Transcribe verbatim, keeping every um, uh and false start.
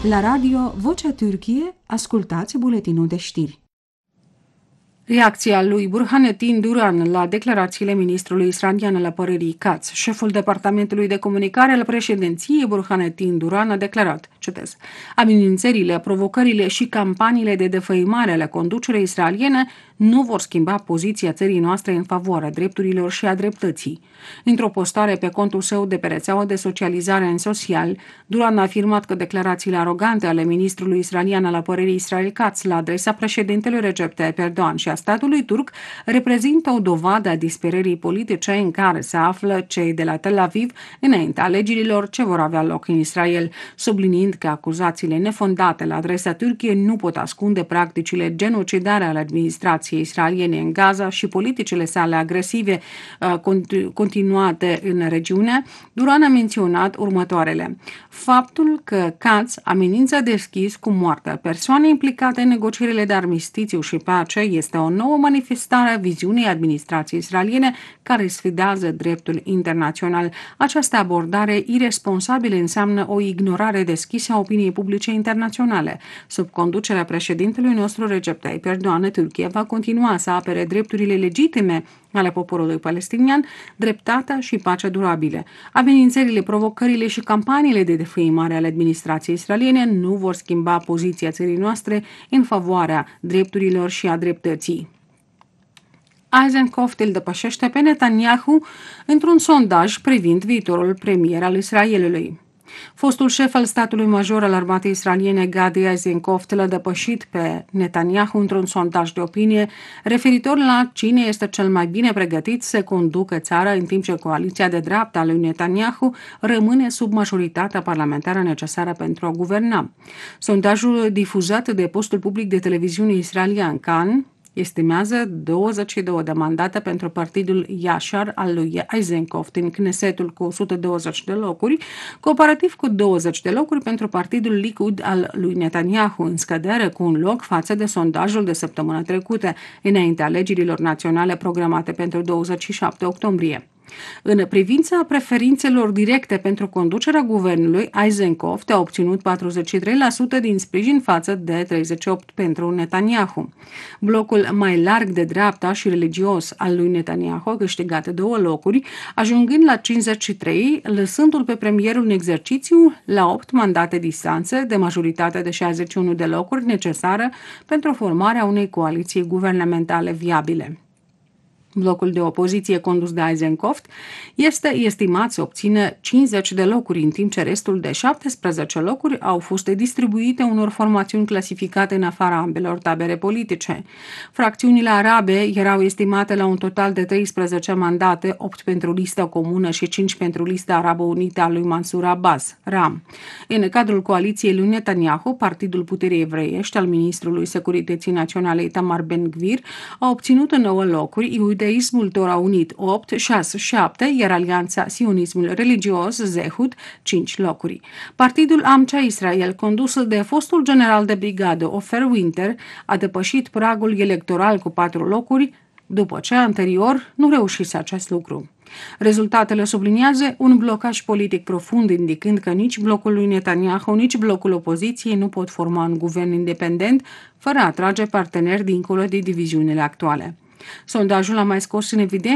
La radio Vocea Türkiye, ascultați buletinul de știri. Reacția lui Burhanetin Duran la declarațiile ministrului israelian al apărării Katz. Șeful departamentului de comunicare al președinției, Burhanetin Duran, a declarat, citez, amenințările, provocările și campaniile de defăimare ale conducerii israeliene nu vor schimba poziția țării noastre în favoarea drepturilor și a dreptății. Într-o postare pe contul său de pe rețeaua de socializare în social, Duran a afirmat că declarațiile arogante ale ministrului israelian al apărării Israel Katz la adresa președintelui Recep Tayyip Erdogan și a statului turc reprezintă o dovadă a disperării politice în care se află cei de la Tel Aviv înaintea alegerilor ce vor avea loc în Israel, subliniind că acuzațiile nefondate la adresa Turciei nu pot ascunde practicile genocidare ale administrației israeliene în Gaza și politicile sale agresive uh, continuate în regiune. Duran a menționat următoarele. Faptul că Katz amenință deschis cu moartea persoane implicate în negocierile de armistițiu și pace este o nouă manifestare a viziunii administrației israeliene care sfidează dreptul internațional. Această abordare iresponsabilă înseamnă o ignorare deschisă a opiniei publice internaționale. Sub conducerea președintelui nostru Recep Tayyip Erdogan, Turcia va continua să apere drepturile legitime ale poporului palestinian, dreptatea și pacea durabile. Amenințările, provocările și campaniile de defăimare ale administrației israeliene nu vor schimba poziția țării noastre în favoarea drepturilor și a dreptății. Eisenkopf îl depășește pe Netanyahu într-un sondaj privind viitorul premier al Israelului. Fostul șef al statului major al armatei israeliene, Gadi Eisenkopf, l-a depășit pe Netanyahu într-un sondaj de opinie referitor la cine este cel mai bine pregătit să conducă țara, în timp ce coaliția de dreapta a lui Netanyahu rămâne sub majoritatea parlamentară necesară pentru a guverna. Sondajul difuzat de postul public de televiziune israelian Kan estimează douăzeci și două de mandate pentru partidul Yashar al lui Eisenkopf în Knesetul cu o sută douăzeci de locuri, comparativ cu douăzeci de locuri pentru partidul Likud al lui Netanyahu, în scădere cu un loc față de sondajul de săptămâna trecută, înaintea alegerilor naționale programate pentru douăzeci și șapte octombrie. În privința preferințelor directe pentru conducerea guvernului, Eisenkopf a obținut patruzeci și trei la sută din sprijin față de treizeci și opt la sută pentru Netanyahu. Blocul mai larg de dreapta și religios al lui Netanyahu a câștigat două locuri, ajungând la cincizeci și trei, lăsându-l pe premierul în exercițiu la opt mandate distanță de majoritatea de șaizeci și unu de locuri necesară pentru formarea unei coaliții guvernamentale viabile. Blocul de opoziție condus de Eisenkopf este estimat să obțină cincizeci de locuri, în timp ce restul de șaptesprezece locuri au fost distribuite unor formațiuni clasificate în afara ambelor tabere politice. Fracțiunile arabe erau estimate la un total de treisprezece mandate, opt pentru lista comună și cinci pentru lista arabo-unită a lui Mansur Abbas, RAM. În cadrul coaliției lui Netanyahu, Partidul Puterii Evreiești al ministrului Securității Naționale Itamar Ben-Gvir a obținut nouă locuri, Iudaismul Tora Unit opt, șase, șapte, iar Alianța Sionismul Religios Zehut cinci locuri. Partidul Amcha Israel, condus de fostul general de brigadă Ofer Winter, a depășit pragul electoral cu patru locuri, după ce anterior nu reușise acest lucru. Rezultatele subliniază un blocaj politic profund, indicând că nici blocul lui Netanyahu, nici blocul opoziției nu pot forma un guvern independent fără a atrage parteneri dincolo de diviziunile actuale. Sondajul a mai scos în evidență